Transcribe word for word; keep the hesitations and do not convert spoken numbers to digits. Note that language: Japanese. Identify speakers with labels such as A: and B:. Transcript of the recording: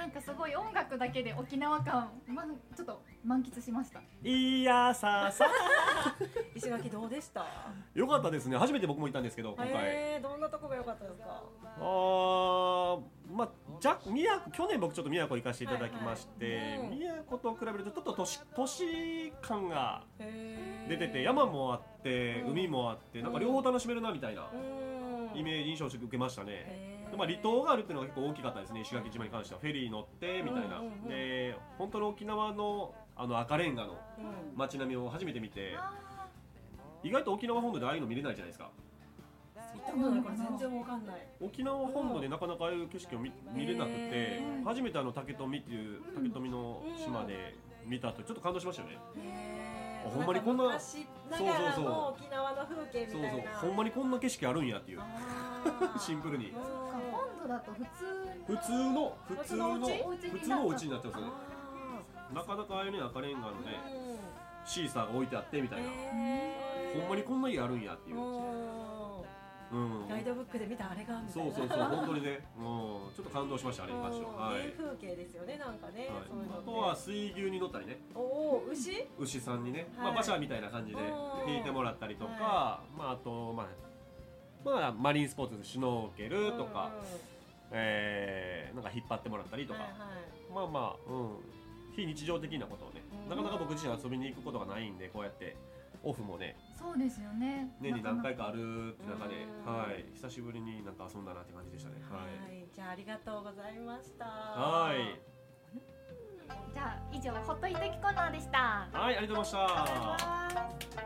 A: なんかすごい音楽だけで沖縄感、ま、ちょっと満喫しました。
B: いやささ
C: 石垣どうでした？
B: よかったですね。初めて僕も行ったんですけど今回、
C: えー、どんなとこが良かったですか？
B: あーまあじゃ宮古去年僕ちょっと宮古行かせていただきまして、
C: はいはいうん、
B: 宮古と比べるとちょっと都市都市感が
C: へー
B: 出てて、山もあって
C: うん
B: 海もあってなんか両方楽しめるなみたいな
C: うん
B: イメージ印象を受けましたね。
C: へー
B: でまあ、離島があるっていうのが結構大きかったですね。石垣島に関してはフェリー乗ってみたいな、
C: うんうんうん
B: で本当の沖縄のあの赤レンガの
C: うん
B: 街並みを初めて見て、
A: あ
B: 意外と沖縄本土でああいうの見れないじゃないですか。
C: 行ったことないから全然わかんない。
B: 沖縄本土でなかなかああいう景色を 見, 見れなくて、
C: へ
A: ー
B: 初めてあの竹富っていう竹富の島で見た後ちょっと感動しましたよね。
C: へー
B: ほんまにこんな
C: 昔ながらの沖縄の風景みた
B: そうそう
C: いな。
B: ほんまにこんな景色あるんやっていう
C: あー
B: シンプルに
A: ー、そっか、本土だと普通
B: 普通の普通の
C: 普通のお
A: 家
B: 普通のお家になっちゃうんですよね。
C: あ
B: なかなかああいうね赤レンガのね
C: ーうん
B: シーサーが置いてあってみたいな、
C: へー
B: ほんまにこんな家あるんやっていう、うん、
C: ガイドブックで見たあれがみたいな。
B: そうそうそう本当にね、うん、ちょっと感動しましたあれに関しては。はい、
C: 原風景ですよね、なんかね、
B: はい、
C: そういうのって。
B: あとは水牛に乗ったりね、
C: おお、牛？
B: 牛さんにね、まあ、
C: はい
B: 馬車みたいな感じで
C: うん
B: 引いてもらったりとか、
C: は
B: まあ、あと、まあまあ、マリンスポーツシュノーケルとか、えー、なんか引っ張ってもらったりとか、
C: はいはい
B: まあまあ、うん、非日常的なことをね、
C: うん
B: なかなか僕自身遊びに行くことがないんで、こうやってオフもね
A: そうですよね。
B: 年に何回かあるって中で、
C: うん
B: はい、久しぶりになんか遊んだなって感じでしたね。は
C: はいい、じゃあありがとうございました。
B: はい
A: じゃあ以上ホットイトキコーナーでした。
B: はい、ありがとうございました。
C: はい